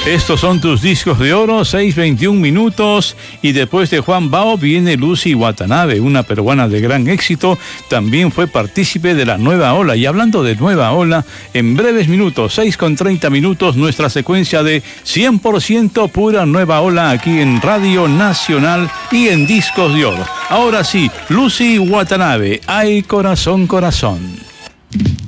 Estos son tus discos de oro, 6:21 minutos. Y después de Juan Bao viene Lucy Watanabe, una peruana de gran éxito. También fue partícipe de la nueva ola. Y hablando de nueva ola, en breves minutos, 6:30 minutos, nuestra secuencia de 100% pura nueva ola aquí en Radio Nacional y en Discos de Oro. Ahora sí, Lucy Watanabe, ay corazón, corazón.